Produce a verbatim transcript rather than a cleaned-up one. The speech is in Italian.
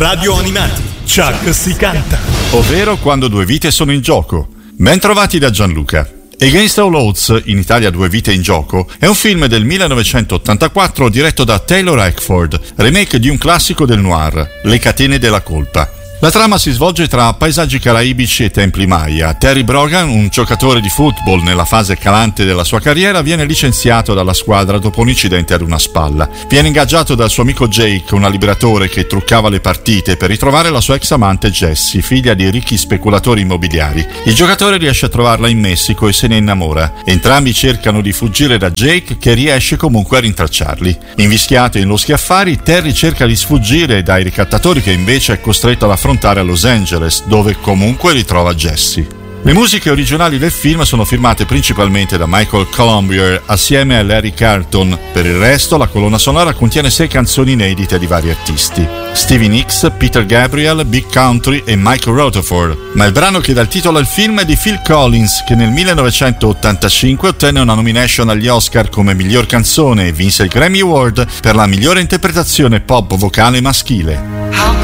Radio Animati, Chuck si canta. Ovvero Quando due vite sono in gioco. Ben trovati da Gianluca. Against All Odds, in Italia Due vite in gioco, è un film del millenovecentottantaquattro diretto da Taylor Hackford, remake di un classico del noir, Le catene della colpa. La trama si svolge tra paesaggi caraibici e templi Maya. Terry Brogan, un giocatore di football nella fase calante della sua carriera, viene licenziato dalla squadra dopo un incidente ad una spalla. Viene ingaggiato dal suo amico Jake, un aliberatore che truccava le partite, per ritrovare la sua ex amante Jessie, figlia di ricchi speculatori immobiliari. Il giocatore riesce a trovarla in Messico e se ne innamora. Entrambi cercano di fuggire da Jake, che riesce comunque a rintracciarli. Invischiato in loschi affari, Terry cerca di sfuggire dai ricattatori, che invece è costretto ad affrontare a Los Angeles, dove comunque ritrova Jessie. Le musiche originali del film sono firmate principalmente da Michael Colombier assieme a Larry Carlton. Per il resto, la colonna sonora contiene sei canzoni inedite di vari artisti: Stevie Nicks, Peter Gabriel, Big Country e Mike Rutherford. Ma il brano che dà il titolo al film è di Phil Collins, che nel millenovecentottantacinque ottenne una nomination agli Oscar come miglior canzone e vinse il Grammy Award per la migliore interpretazione pop vocale maschile.